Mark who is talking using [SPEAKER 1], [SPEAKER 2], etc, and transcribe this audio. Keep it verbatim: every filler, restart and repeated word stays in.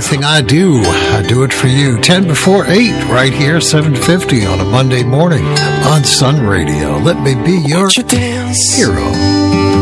[SPEAKER 1] everything I do, I do it for you. ten before eight, right here, seven fifty on a Monday morning on Sun Radio. Let me be your hero.